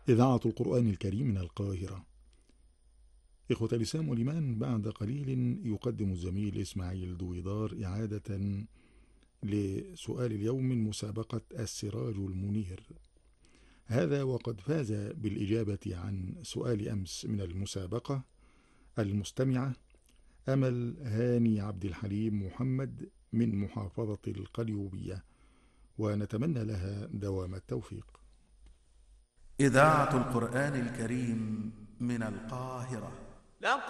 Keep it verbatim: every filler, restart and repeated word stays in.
إذاعة القرآن الكريم من القاهرة. إخوة الإسلام والإيمان، بعد قليل يقدم الزميل إسماعيل دويدار إعادة لسؤال اليوم من مسابقة السراج المنير. هذا وقد فاز بالإجابة عن سؤال أمس من المسابقة المستمعة أمل هاني عبد الحليم محمد من محافظة القليوبية، ونتمنى لها دوام التوفيق. إذاعة القرآن الكريم من القاهرة.